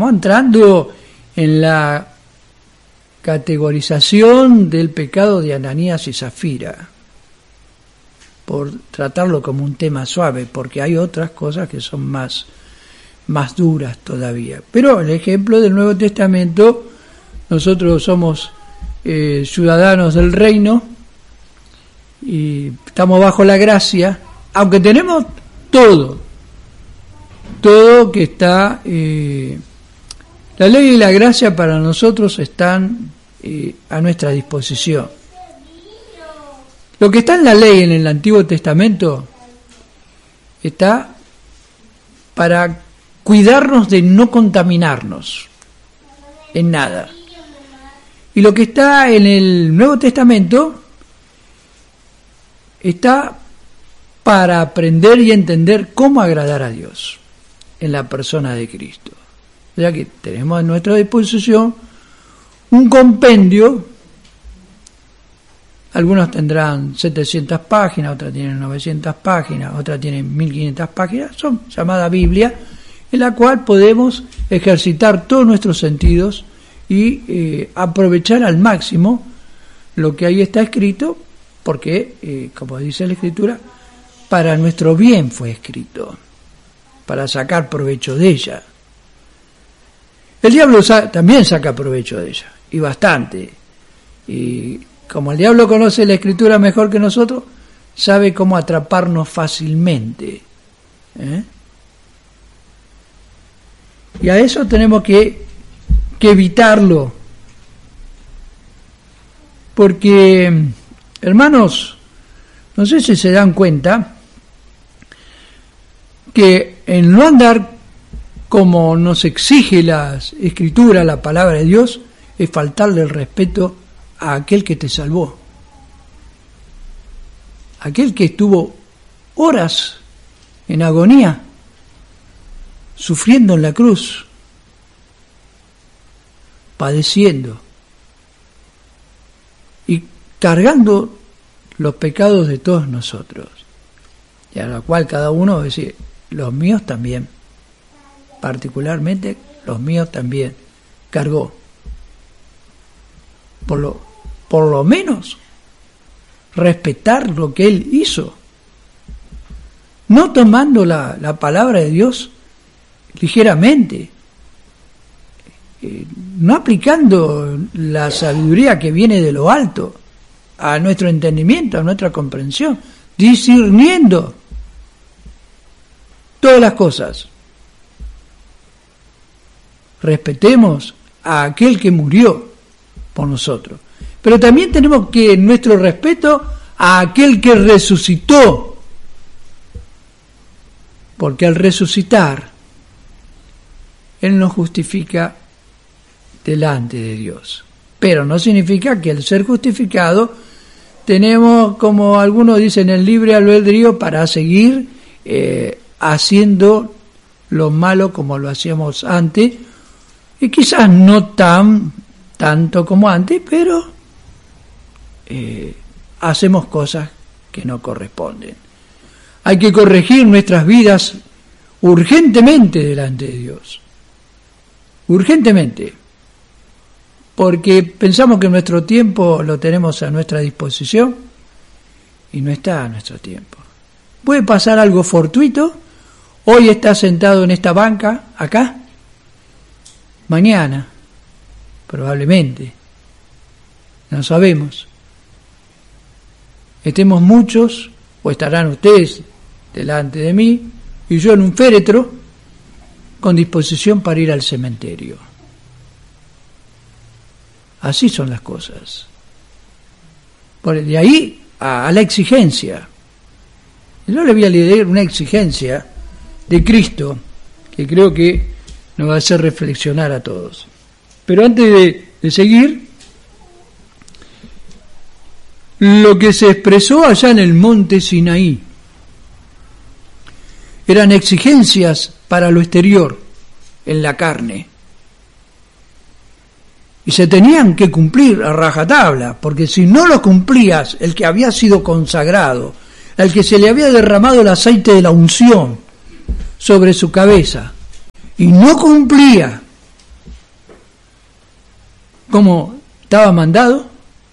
estamos entrando en la categorización del pecado de Ananías y Zafira, por tratarlo como un tema suave, porque hay otras cosas que son más duras todavía. Pero el ejemplo del Nuevo Testamento, nosotros somos ciudadanos del reino y estamos bajo la gracia, aunque tenemos todo que está, la ley y la gracia para nosotros están a nuestra disposición. Lo que está en la ley en el Antiguo Testamento está para cuidarnos de no contaminarnos en nada. Y lo que está en el Nuevo Testamento está para aprender y entender cómo agradar a Dios en la persona de Cristo. O sea que tenemos a nuestra disposición un compendio. Algunos tendrán 700 páginas, otras tienen 900 páginas, otras tienen 1500 páginas, son llamada Biblia, en la cual podemos ejercitar todos nuestros sentidos y aprovechar al máximo lo que ahí está escrito, porque, como dice la Escritura, para nuestro bien fue escrito, para sacar provecho de ella. El diablo también saca provecho de ella, y bastante, y como el diablo conoce la Escritura mejor que nosotros, sabe cómo atraparnos fácilmente. Y a eso tenemos que evitarlo. Porque, hermanos, no sé si se dan cuenta que en no andar como nos exige la Escritura, la palabra de Dios, es faltarle el respeto a aquel que te salvó, aquel que estuvo horas en agonía, sufriendo en la cruz, padeciendo y cargando los pecados de todos nosotros, y a la cual cada uno va a decir, los míos también, particularmente los míos también, cargó. Por lo menos respetar lo que él hizo, no tomando la palabra de Dios ligeramente, no aplicando la sabiduría que viene de lo alto a nuestro entendimiento, a nuestra comprensión, discerniendo todas las cosas. Respetemos a aquel que murió por nosotros, pero también tenemos que nuestro respeto a aquel que resucitó, porque al resucitar él nos justifica delante de Dios, pero no significa que al ser justificado tenemos, como algunos dicen, el libre albedrío para seguir haciendo lo malo como lo hacíamos antes, y quizás no tanto como antes, pero hacemos cosas que no corresponden. Hay que corregir nuestras vidas urgentemente delante de Dios, urgentemente, porque pensamos que nuestro tiempo lo tenemos a nuestra disposición y no está a nuestro tiempo. Puede pasar algo fortuito, hoy estás sentado en esta banca, acá, mañana, probablemente, no sabemos, estemos muchos, o estarán ustedes delante de mí, y yo en un féretro, con disposición para ir al cementerio. Así son las cosas. De ahí a la exigencia. Yo le voy a leer una exigencia de Cristo, que creo que nos va a hacer reflexionar a todos. Pero antes de seguir, lo que se expresó allá en el monte Sinaí eran exigencias para lo exterior, en la carne, y se tenían que cumplir a rajatabla, porque si no lo cumplías, el que había sido consagrado, al que se le había derramado el aceite de la unción sobre su cabeza, y no cumplía como estaba mandado,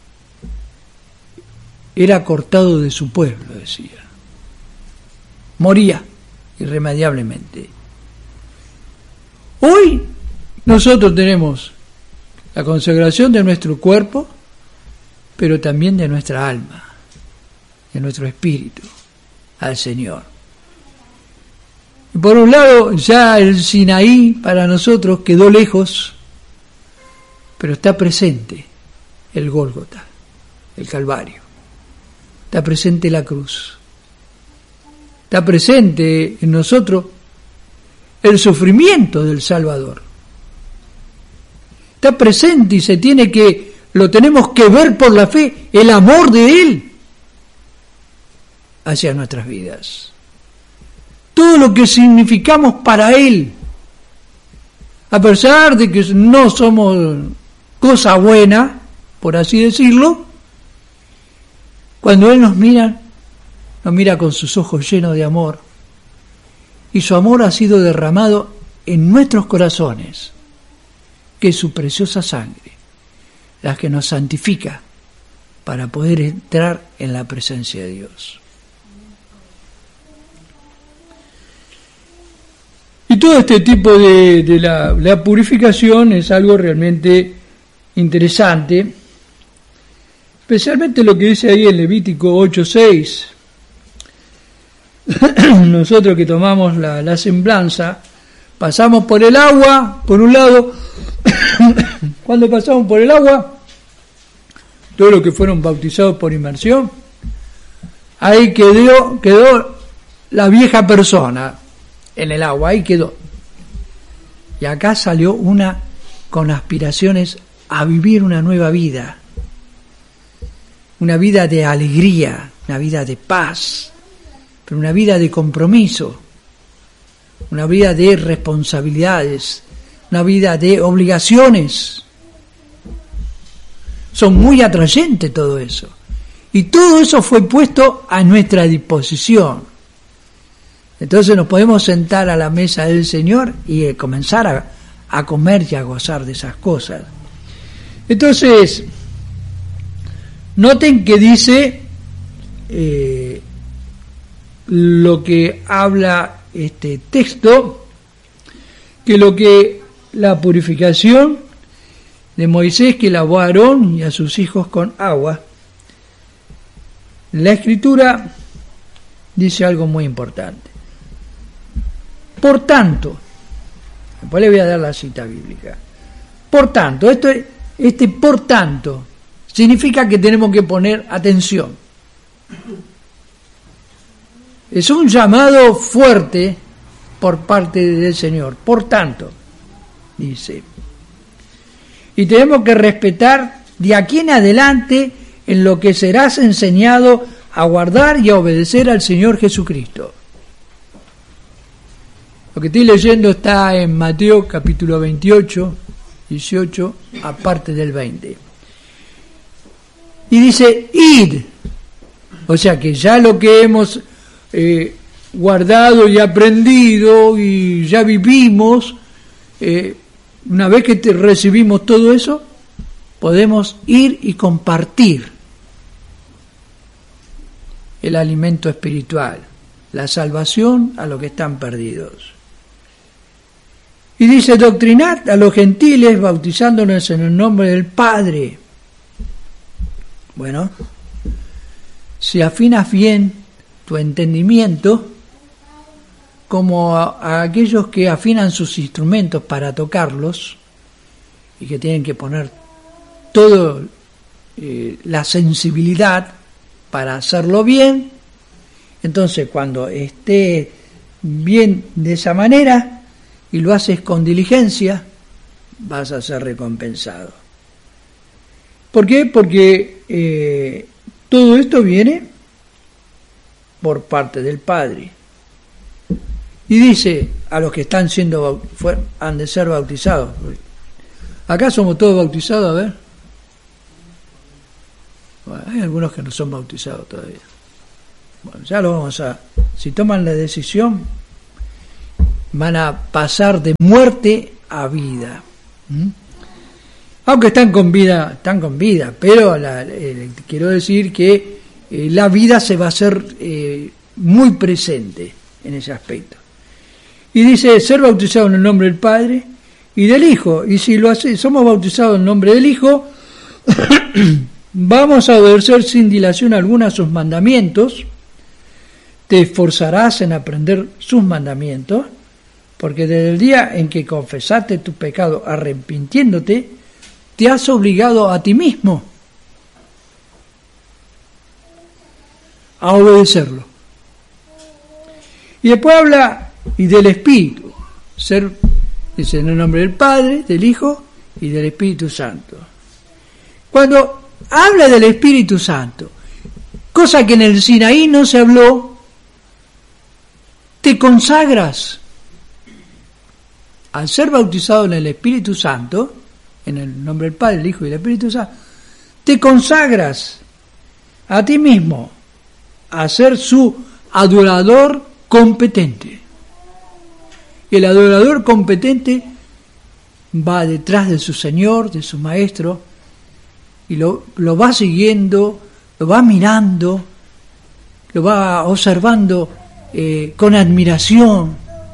era cortado de su pueblo, decía. Moría irremediablemente. Hoy nosotros tenemos la consagración de nuestro cuerpo, pero también de nuestra alma, de nuestro espíritu, al Señor. Y por un lado, ya el Sinaí para nosotros quedó lejos, pero está presente el Gólgota, el Calvario. Está presente la cruz. Está presente en nosotros el sufrimiento del Salvador. Está presente y lo tenemos que ver por la fe, el amor de Él hacia nuestras vidas. Todo lo que significamos para Él, a pesar de que no somos cosa buena, por así decirlo, cuando Él nos mira con sus ojos llenos de amor, y su amor ha sido derramado en nuestros corazones, que es su preciosa sangre, la que nos santifica para poder entrar en la presencia de Dios. Y todo este tipo de la purificación es algo realmente interesante, especialmente lo que dice ahí en Levítico 8:6. Nosotros que tomamos la semblanza, pasamos por el agua, por un lado, cuando pasamos por el agua, todos los que fueron bautizados por inmersión, ahí quedó la vieja persona en el agua, ahí quedó. Y acá salió una con aspiraciones a vivir una nueva vida, una vida de alegría, una vida de paz, pero una vida de compromiso, una vida de responsabilidades, una vida de obligaciones. Son muy atrayentes todo eso. Y todo eso fue puesto a nuestra disposición. Entonces nos podemos sentar a la mesa del Señor y comenzar a comer y a gozar de esas cosas. Entonces, noten que dice lo que habla este texto, que la purificación de Moisés que lavó a Aarón y a sus hijos con agua. La Escritura dice algo muy importante. Por tanto, después le voy a dar la cita bíblica. Por tanto, por tanto significa que tenemos que poner atención. Es un llamado fuerte por parte del Señor. Por tanto, dice. Y tenemos que respetar de aquí en adelante en lo que serás enseñado a guardar y a obedecer al Señor Jesucristo. Lo que estoy leyendo está en Mateo capítulo 28, 18, aparte del 20. Y dice, id. O sea que ya lo que hemos guardado y aprendido y ya vivimos, una vez que recibimos todo eso, podemos ir y compartir el alimento espiritual, la salvación a los que están perdidos. Y dice, doctrinad a los gentiles bautizándolos en el nombre del Padre. Bueno, si afinas bien tu entendimiento, como a aquellos que afinan sus instrumentos para tocarlos y que tienen que poner toda la sensibilidad para hacerlo bien, entonces cuando esté bien de esa manera y lo haces con diligencia, vas a ser recompensado. ¿Por qué? Porque todo esto viene por parte del Padre. Y dice a los que han de ser bautizados. Acá somos todos bautizados, a ver. Bueno, hay algunos que no son bautizados todavía. Bueno, ya lo vamos si toman la decisión, van a pasar de muerte a vida. aunque están con vida, pero quiero decir que la vida se va a hacer muy presente en ese aspecto. Y dice, ser bautizado en el nombre del Padre y del Hijo. Y si somos bautizados en el nombre del Hijo, vamos a obedecer sin dilación alguna a sus mandamientos. Te esforzarás en aprender sus mandamientos, porque desde el día en que confesaste tu pecado arrepintiéndote, te has obligado a ti mismo a obedecerlo. Y después habla y del Espíritu, dice en el nombre del Padre, del Hijo y del Espíritu Santo. Cuando habla del Espíritu Santo, cosa que en el Sinaí no se habló, te consagras. Al ser bautizado en el Espíritu Santo, en el nombre del Padre, el Hijo y el Espíritu Santo, te consagras a ti mismo a ser su adorador competente. Y el adorador competente va detrás de su Señor, de su Maestro, y lo va siguiendo, lo va mirando, lo va observando con admiración.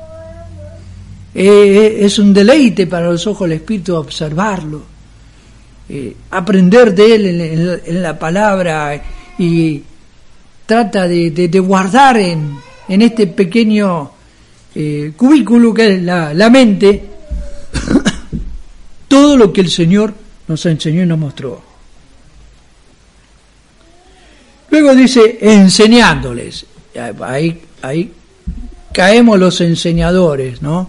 Es un deleite para los ojos del Espíritu observarlo, aprender de él en la palabra, y trata de guardar en este pequeño cubículo que es la mente todo lo que el Señor nos enseñó y nos mostró. Luego dice enseñándoles. Ahí caemos los enseñadores, ¿no?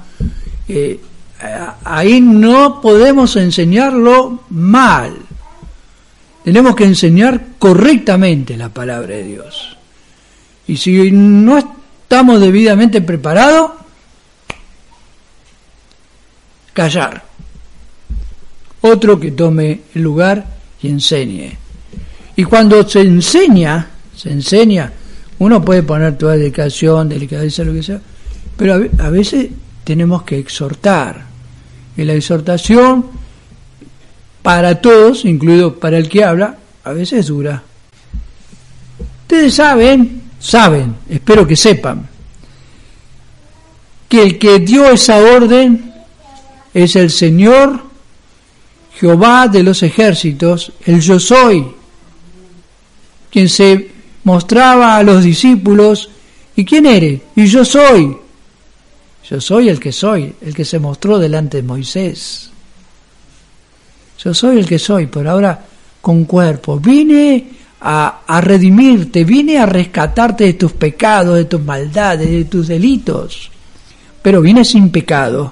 Ahí no podemos enseñarlo mal. Tenemos que enseñar correctamente la palabra de Dios. Y si no estamos debidamente preparados, callar. Otro que tome el lugar y enseñe. Y cuando se enseña, uno puede poner toda dedicación, delicadeza, lo que sea, pero a veces tenemos que exhortar. Y la exhortación para todos, incluido para el que habla, a veces es dura. Ustedes saben, espero que sepan, que el que dio esa orden es el Señor Jehová de los ejércitos, el Yo Soy, quien se mostraba a los discípulos. ¿Y quién eres? Y yo soy el que soy, el que se mostró delante de Moisés. Yo soy el que soy, por ahora con cuerpo. Vine a redimirte, vine a rescatarte de tus pecados, de tus maldades, de tus delitos, pero vine sin pecado.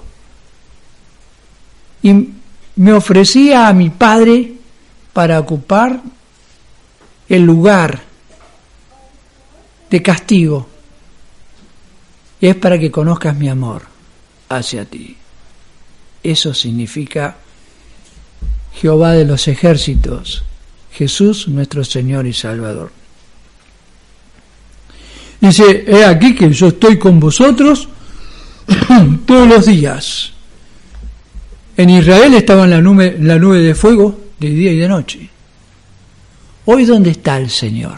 Y me ofrecía a mi Padre para ocupar el lugar de castigo, y es para que conozcas mi amor hacia ti. Eso significa Jehová de los ejércitos, Jesús nuestro Señor y Salvador. Dice, he aquí que yo estoy con vosotros todos los días. En Israel estaba en la nube de fuego de día y de noche. Hoy, ¿dónde está el Señor?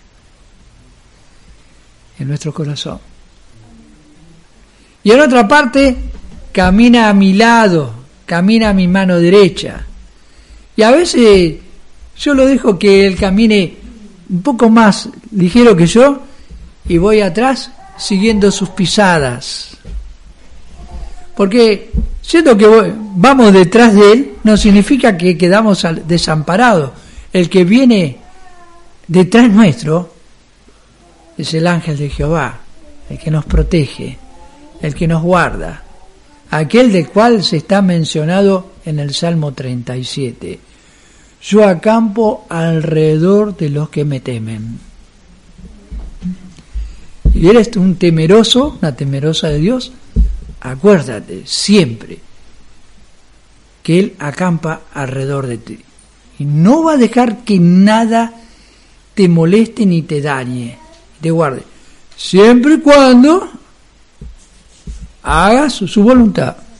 En nuestro corazón. Y en otra parte, camina a mi lado, camina a mi mano derecha. Y a veces yo lo dejo que él camine un poco más ligero que yo, y voy atrás siguiendo sus pisadas. Porque siendo que vamos detrás de él, no significa que quedamos desamparados. El que viene detrás nuestro es el ángel de Jehová, el que nos protege, el que nos guarda, aquel del cual se está mencionado en el Salmo 37. Yo acampo alrededor de los que me temen. Y eres un temeroso, una temerosa de Dios, acuérdate siempre que Él acampa alrededor de ti. Y no va a dejar que nada te moleste ni te dañe, te guarde, siempre y cuando hagas su voluntad.